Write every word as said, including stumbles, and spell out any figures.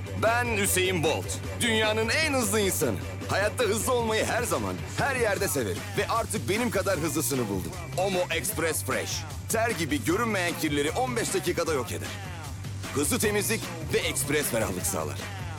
Ben Hüseyin Bolt. Dünyanın en hızlı insanı. Hayatta hızlı olmayı her zaman, her yerde severim. Ve artık benim kadar hızlısını buldum. Omo Express Fresh. Ter gibi görünmeyen kirleri on beş dakikada yok eder. Hızlı temizlik ve ekspres ferahlık sağlar.